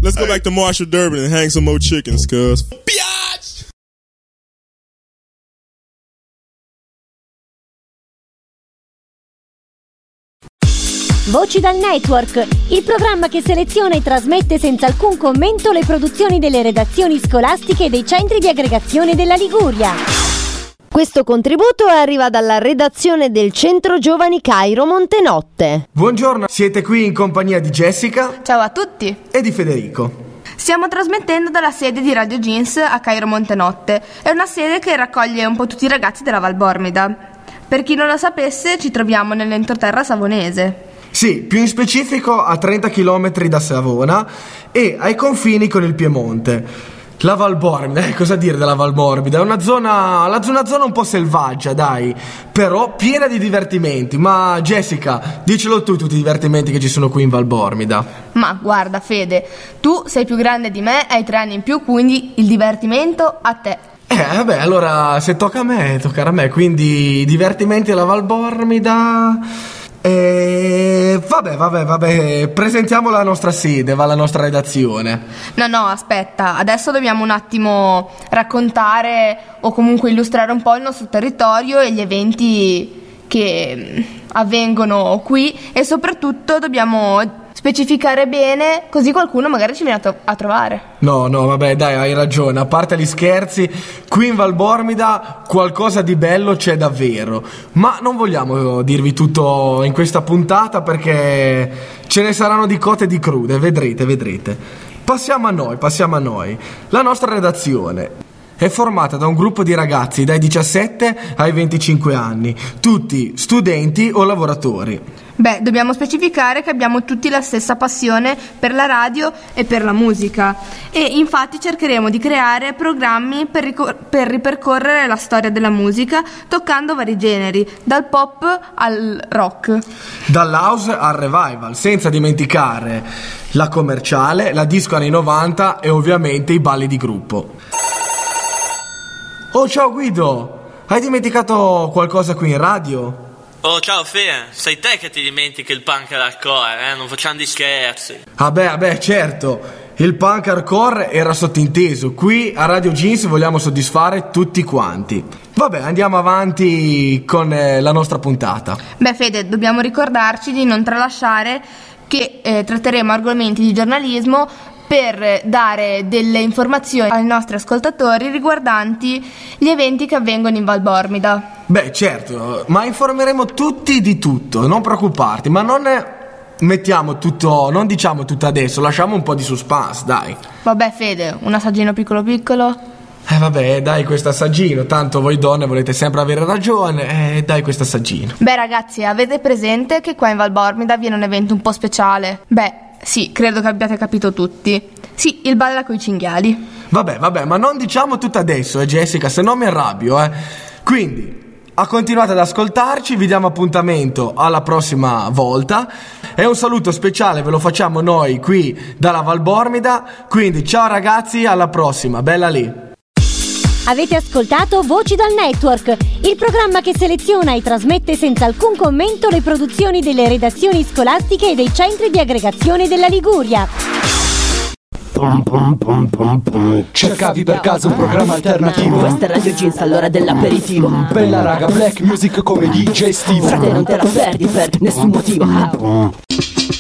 Let's go back to Marshall Durbin and hang some more chickens, cuz. Biatch! Voci dal Network, il programma che seleziona e trasmette senza alcun commento le produzioni delle redazioni scolastiche e dei centri di aggregazione della Liguria. Questo contributo arriva dalla redazione del Centro Giovani Cairo Montenotte. Buongiorno, siete qui in compagnia di Jessica. Ciao a tutti. E di Federico. Stiamo trasmettendo dalla sede di Radio Jeans a Cairo Montenotte. È una sede che raccoglie un po' tutti i ragazzi della Val Bormida. Per chi non lo sapesse, ci troviamo nell'entroterra savonese. Sì, più in specifico a 30 km da Savona e ai confini con il Piemonte. La Val Bormida, cosa dire della Val Bormida? È una zona un po' selvaggia, dai, però piena di divertimenti. Ma Jessica, dicelo tu tutti i divertimenti che ci sono qui in Val Bormida. Ma guarda Fede, tu sei più grande di me, hai 3 anni in più, quindi il divertimento a te. Vabbè, allora se tocca a me, toccherà a me. Quindi divertimenti alla Val Bormida. Vabbè, presentiamo la nostra sede, la nostra redazione. No, aspetta, adesso dobbiamo un attimo raccontare o comunque illustrare un po' il nostro territorio e gli eventi che avvengono qui e soprattutto dobbiamo specificare bene, così qualcuno magari ci viene a trovare. No, vabbè, dai, hai ragione. A parte gli scherzi, qui in Val Bormida qualcosa di bello c'è davvero. Ma non vogliamo dirvi tutto in questa puntata perché ce ne saranno di cotte e di crude, vedrete. Passiamo a noi. La nostra redazione è formata da un gruppo di ragazzi dai 17 ai 25 anni, tutti studenti o lavoratori. Beh, dobbiamo specificare che abbiamo tutti la stessa passione per la radio e per la musica e infatti cercheremo di creare programmi per ripercorrere la storia della musica toccando vari generi, dal pop al rock. Dall'house al revival, senza dimenticare la commerciale, la disco anni 90 e ovviamente i balli di gruppo. Oh, ciao Guido, hai dimenticato qualcosa qui in radio? Oh, ciao Fede, sei te che ti dimentichi il punk hardcore, non facciamo di scherzi. Vabbè, certo, il punk hardcore era sottinteso, qui a Radio Jeans vogliamo soddisfare tutti quanti. Vabbè, andiamo avanti con la nostra puntata. Beh Fede, dobbiamo ricordarci di non tralasciare che tratteremo argomenti di giornalismo per dare delle informazioni ai nostri ascoltatori riguardanti gli eventi che avvengono in Val Bormida. Beh, certo, ma informeremo tutti di tutto, non preoccuparti, ma non diciamo tutto adesso, lasciamo un po' di suspense, dai. Vabbè Fede, un assaggino piccolo. Vabbè, dai questo assaggino, tanto voi donne volete sempre avere ragione, dai questo assaggino. Beh ragazzi, avete presente che qua in Val Bormida viene un evento un po' speciale? Beh, sì, credo che abbiate capito tutti. Sì, il balla coi cinghiali. Vabbè, ma non diciamo tutto adesso, Jessica, se no mi arrabbio, Quindi, continuate ad ascoltarci, vi diamo appuntamento alla prossima volta e un saluto speciale ve lo facciamo noi qui dalla Val Bormida. Quindi, ciao ragazzi, alla prossima, bella lì. Avete ascoltato Voci dal Network, il programma che seleziona e trasmette senza alcun commento le produzioni delle redazioni scolastiche e dei centri di aggregazione della Liguria. Cercavi per caso un programma alternativo? Questa è Radio Jeans all'ora dell'aperitivo. Bella raga, black music come DJ Steve. Frate, non te la perdi per nessun motivo.